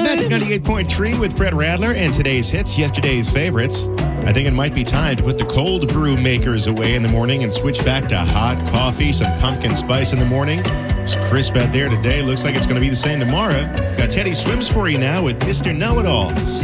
Magic 98.3 with Brett Radler and today's hits, yesterday's favorites. I think it might be time to put the cold brew makers away in the morning and switch back to hot coffee, some pumpkin spice in the morning. It's crisp out there today. Looks like it's going to be the same tomorrow. Got Teddy Swims for you now with Mr. Know-It-All.